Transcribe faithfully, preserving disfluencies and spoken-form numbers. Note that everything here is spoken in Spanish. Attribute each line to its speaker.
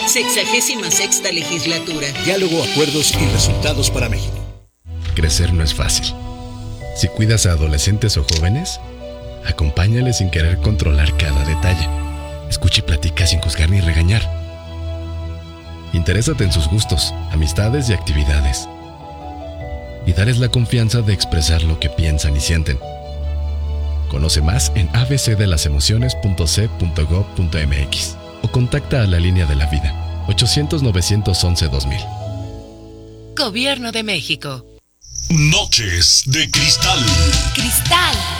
Speaker 1: Sexagésima sexta legislatura.
Speaker 2: Diálogo, acuerdos y resultados para México.
Speaker 3: Crecer no es fácil. Si cuidas a adolescentes o jóvenes, acompáñales sin querer controlar cada detalle. Escucha y platica sin juzgar ni regañar. Interésate en sus gustos, amistades y actividades. Y darles la confianza de expresar lo que piensan y sienten. Conoce más en a b c de las emociones punto c punto gob punto m x o contacta a la línea de la vida ochocientos, novecientos once, dos mil.
Speaker 4: Gobierno de México.
Speaker 5: Noches de cristal.
Speaker 4: Cristal.